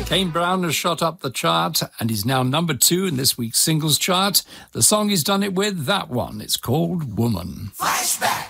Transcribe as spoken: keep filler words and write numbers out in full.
Kane Brown has shot up the chart and is now number two in this week's singles chart. The song he's done it with, that one, it's called Woman. Flashback.